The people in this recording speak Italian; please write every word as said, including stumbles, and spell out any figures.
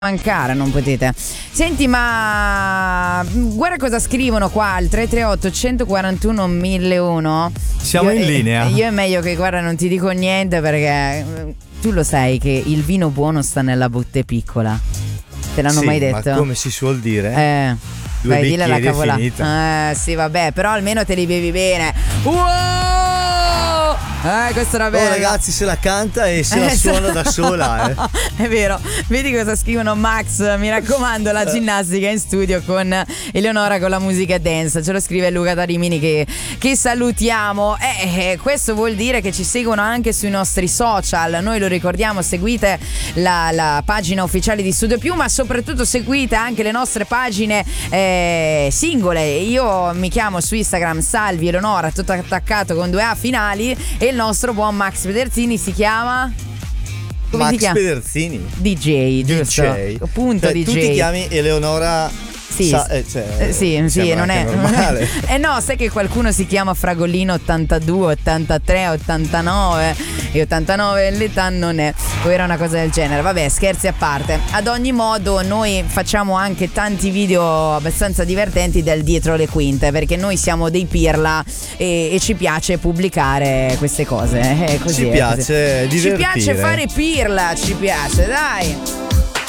mancare, non potete. Senti, ma guarda cosa scrivono qua al tre tre otto uno quattro uno mille uno. Siamo io, in linea. Io è meglio che guarda non ti dico niente perché tu lo sai che il vino buono sta nella botte piccola. Te l'hanno sì, mai detto? Ma come si suol dire? Eh Due vai, dille la cavolata. finita. Eh sì, vabbè, però almeno te li bevi bene. Wow! Eh, questa era bella. Oh ragazzi, se la canta e se la suona da sola, eh. È vero. Vedi cosa scrivono Max? Mi raccomando, la ginnastica in studio con Eleonora con la musica dance. Ce lo scrive Luca da Rimini che, che salutiamo. Eh, eh, questo vuol dire che ci seguono anche sui nostri social. Noi lo ricordiamo, seguite la, la pagina ufficiale di Studio Più, ma soprattutto seguite anche le nostre pagine eh, singole. Io mi chiamo su Instagram Salvi Eleonora, tutto attaccato con due A finali, e il nostro buon Max Pederzini si chiama... Come Max si chiama? Pederzini, D J, giusto? D J. Appunto, cioè, D J. Tu ti chiami Eleonora. Sì, Sa- eh, cioè, eh, sì, sì, non è normale. Eh no, sai che qualcuno si chiama Fragolino ottantadue, ottantatré, ottantanove e ottantanove l'età non è, o era una cosa del genere. Vabbè, scherzi a parte. Ad ogni modo noi facciamo anche tanti video abbastanza divertenti del dietro le quinte, perché noi siamo dei pirla e, e ci piace pubblicare queste cose. È così, Ci è piace così. divertire. Ci piace fare pirla, ci piace, dai.